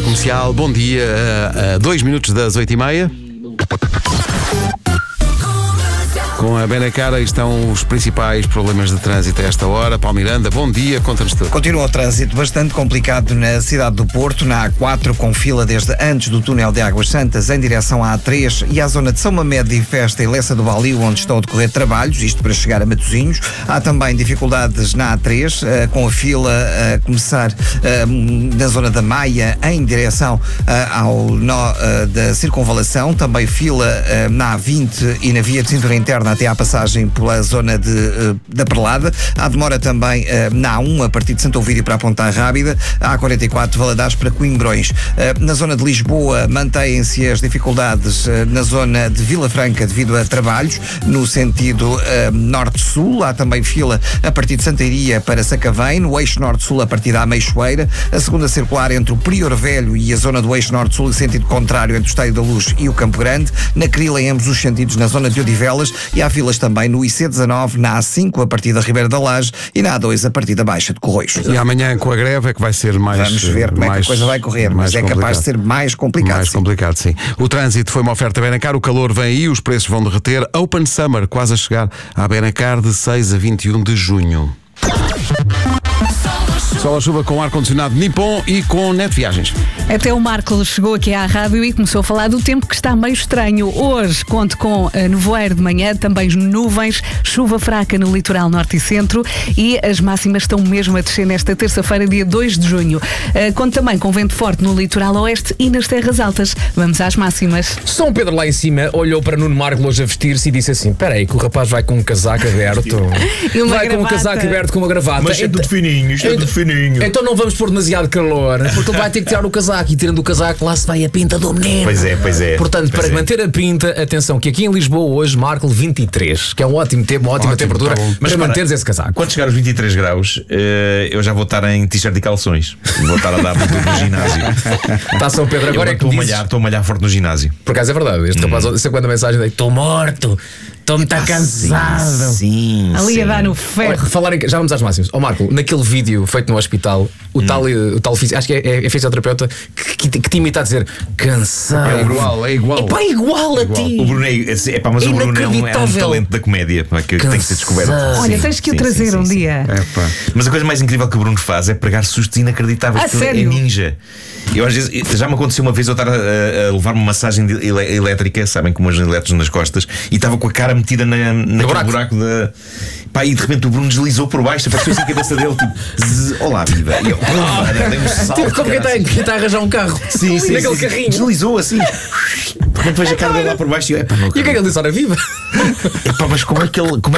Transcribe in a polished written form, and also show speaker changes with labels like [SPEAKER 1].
[SPEAKER 1] Comercial, bom dia, a 2 minutos das 8h30. Com a Benacar estão os principais problemas de trânsito a esta hora. Paulo Miranda, bom dia, conta-nos tudo.
[SPEAKER 2] Continua o trânsito bastante complicado na cidade do Porto, na A4, com fila desde antes do túnel de Águas Santas em direção à A3 e à zona de São Mamed e Festa e Lessa do Balio, onde estão a decorrer trabalhos, isto para chegar a Matosinhos. Há também dificuldades na A3, com a fila a começar na zona da Maia em direção ao nó da Circunvalação. Também fila na A20 e na via de cintura interna até à passagem pela zona da Perlada. Há demora também na A1 a partir de Santo Ovídio para a Ponta Rábida. A A44 Valadares para Coimbrões. Na zona de Lisboa mantêm-se as dificuldades na zona de Vila Franca devido a trabalhos no sentido norte-sul. Há também fila a partir de Santa Iria para Sacavém, no eixo norte-sul a partir da Ameixoeira. A segunda circular entre o Prior Velho e a zona do eixo norte-sul em sentido contrário entre o Estádio da Luz e o Campo Grande. Na Crila em ambos os sentidos na zona de Odivelas. E há filas também no IC19, na A5 a partir da Ribeira da Laje e na A2 a partir da Baixa de Corroios.
[SPEAKER 1] E amanhã com a greve é que vai ser mais...
[SPEAKER 2] Vamos ver como é que a coisa vai correr, mas é capaz de ser mais complicado.
[SPEAKER 1] Mais complicado, sim. O trânsito foi uma oferta Benacar, o calor vem aí, os preços vão derreter. Open Summer, quase a chegar à Benacar de 6 a 21 de junho. Sol a chuva com ar-condicionado Nippon e com Net Viagens.
[SPEAKER 3] Até o Marco chegou aqui à rádio e começou a falar do tempo que está meio estranho. Hoje conto com nevoeiro de manhã, também nuvens, chuva fraca no litoral norte e centro e as máximas estão mesmo a descer nesta terça-feira, dia 2 de junho. Conto também com vento forte no litoral oeste e nas terras altas. Vamos às máximas.
[SPEAKER 4] São Pedro lá em cima olhou para Nuno Marco hoje a vestir-se e disse assim: espera aí que o rapaz vai com um casaco aberto. Vai com um casaco aberto com uma gravata.
[SPEAKER 5] Mas é tudo fininho, isto é tudo fininho.
[SPEAKER 4] Então não vamos pôr demasiado calor, porque ele vai ter que tirar o casaco e tirando o casaco lá se vai a pinta do menino.
[SPEAKER 5] Pois é.
[SPEAKER 4] Portanto, para manter a pinta, atenção que aqui em Lisboa hoje marca 23, que é um ótimo tempo, uma ótima temperatura
[SPEAKER 5] mas
[SPEAKER 4] para manteres esse casaco.
[SPEAKER 5] Quando chegar aos 23 graus, eu já vou estar em t-shirt e calções. Vou estar a dar por tudo no ginásio.
[SPEAKER 4] Está São Pedro, agora é que
[SPEAKER 5] estou a malhar forte no ginásio.
[SPEAKER 4] Por acaso é verdade, este rapaz sempre quando a mensagem daí: estou morto, estou muito cansado.
[SPEAKER 5] Sim.
[SPEAKER 3] Ali a dar no ferro.
[SPEAKER 4] Já vamos às máximas. Marco, naquele vídeo feito no hospital, o tal acho que é fisioterapeuta que te imita a dizer cansado.
[SPEAKER 1] É igual.
[SPEAKER 4] É igual a ti.
[SPEAKER 5] O Bruno mas o Bruno é um talento da comédia que tem que ser descoberto.
[SPEAKER 3] Olha, tens que o trazer um dia.
[SPEAKER 5] Mas a coisa mais incrível que o Bruno faz é pregar sustos inacreditáveis.
[SPEAKER 3] Sério?
[SPEAKER 5] É ninja. Eu às vezes, já me aconteceu uma vez eu estar a levar uma massagem elétrica, sabem, com umas elétricos nas costas, e estava com a cara metida naquele buraco da. Pá, e de repente o Bruno deslizou por baixo, apareceu assim a cabeça dele, tipo, olá, viva. E eu, dei um salto.
[SPEAKER 4] Tipo como quem está a arranjar um carro.
[SPEAKER 5] Sim,
[SPEAKER 4] naquele carrinho.
[SPEAKER 5] Deslizou assim. De repente vejo a cara dele lá por baixo e eu,
[SPEAKER 4] e o que é que ele disse? Ora, viva!
[SPEAKER 5] Mas como é que ele.